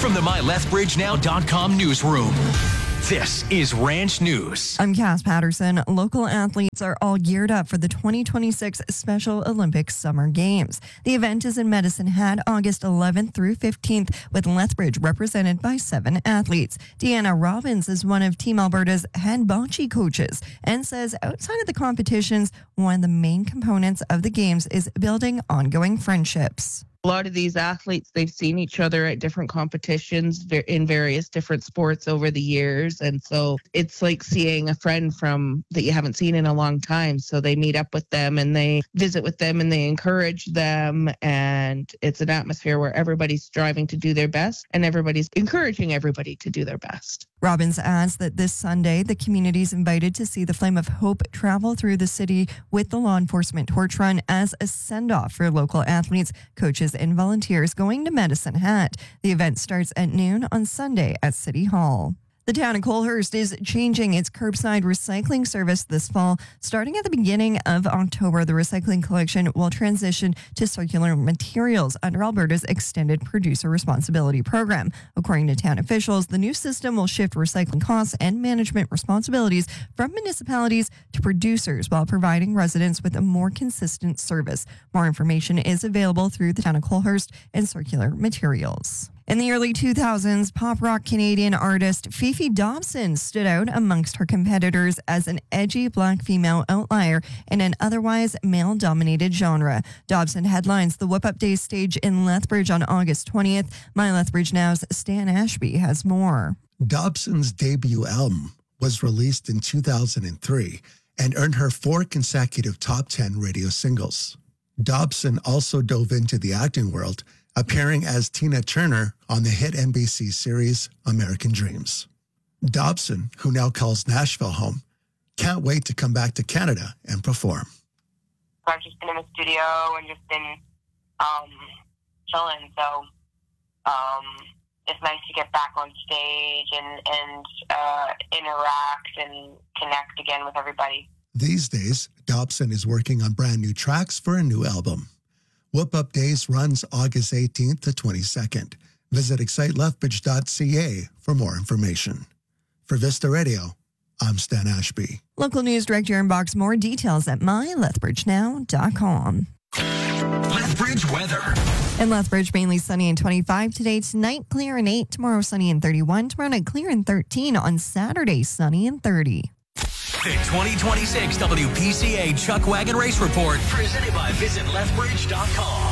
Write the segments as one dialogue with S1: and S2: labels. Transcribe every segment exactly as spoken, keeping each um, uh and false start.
S1: from the my lethbridge now dot com newsroom. This is Ranch News.
S2: I'm Cass Patterson. Local athletes are all geared up for the twenty twenty-six Special Olympics Summer Games. The event is in Medicine Hat August eleventh through fifteenth, with Lethbridge represented by seven athletes. Deanna Robbins is one of Team Alberta's head bocce coaches and says outside of the competitions, one of the main components of the games is building ongoing friendships.
S3: A lot of these athletes, they've seen each other at different competitions in various different sports over the years. And so it's like seeing a friend from that you haven't seen in a long time. So they meet up with them and they visit with them and they encourage them. And it's an atmosphere where everybody's striving to do their best and everybody's encouraging everybody to do their best.
S2: Robbins adds that this Sunday, the community is invited to see the Flame of Hope travel through the city with the law enforcement torch run as a send-off for local athletes, coaches, and volunteers going to Medicine Hat. The event starts at noon on Sunday at City Hall. The town of Colehurst is changing its curbside recycling service this fall. Starting at the beginning of October, the recycling collection will transition to circular materials under Alberta's Extended Producer Responsibility Program. According to town officials, the new system will shift recycling costs and management responsibilities from municipalities to producers while providing residents with a more consistent service. More information is available through the town of Colehurst and Circular Materials. In the early two thousands, pop rock Canadian artist Fifi Dobson stood out amongst her competitors as an edgy black female outlier in an otherwise male-dominated genre. Dobson headlines the Whip Up Days stage in Lethbridge on August twentieth. My Lethbridge Now's Stan Ashby has more.
S4: Dobson's debut album was released in two thousand three and earned her four consecutive top ten radio singles. Dobson also dove into the acting world, appearing as Tina Turner on the hit N B C series American Dreams. Dobson, who now calls Nashville home, can't wait to come back to Canada and perform.
S5: I've just been in the studio and just been um, chilling, so um, it's nice to get back on stage and, and uh, interact and connect again with everybody.
S4: These days, Dobson is working on brand new tracks for a new album. Whip Up Days runs August eighteenth to twenty-second. Visit excite lethbridge dot c a for more information. For Vista Radio, I'm Stan Ashby.
S2: Local news direct your inbox. More details at my lethbridge now dot com.
S1: Lethbridge weather.
S2: In Lethbridge, mainly sunny and twenty-five today. Tonight, clear and eight. Tomorrow, sunny and thirty-one. Tomorrow night, clear and thirteen. On Saturday, sunny and thirty.
S1: The twenty twenty-six W P C A Chuck Wagon Race Report, presented by visit lethbridge dot com.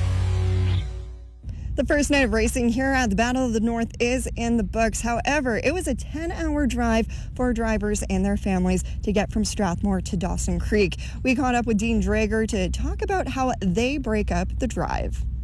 S2: The first night of racing here at the Battle of the North is in the books. However, it was a ten-hour drive for drivers and their families to get from Strathmore to Dawson Creek. We caught up with Dean Drager to talk about how they break up the drive.